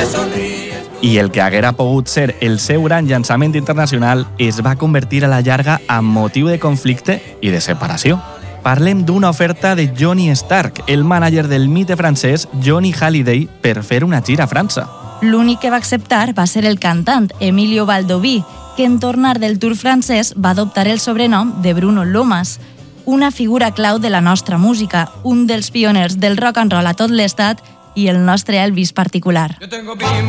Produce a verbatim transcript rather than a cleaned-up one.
I el que haguera pogut ser el seu gran llançament internacional es va convertir a la llarga en motiu de conflicte i de separació. Parlem d'una oferta de Johnny Stark, el mànager del mite francès Johnny Hallyday, per fer una gira a França. L'únic que va acceptar va ser el cantant Emilio Baldoví, que en tornar del Tour francès va adoptar el sobrenom de Bruno Lomas, una figura clau de la nostra música, un dels pioners del rock and roll a tot l'estat i el nostre Elvis particular.